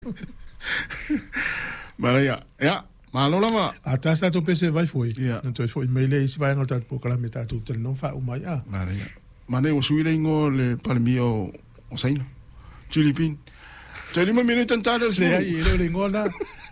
Maria, ja. Malo lama. Atas na to pese vai foi. Ja. Na to foi mai le isi vai ngota pokala meta tu tel non fa umai a. Maria. Mane o suile ngo le palmio o saino. Chilipin. Jadi mo minu tantara Le ai le ngona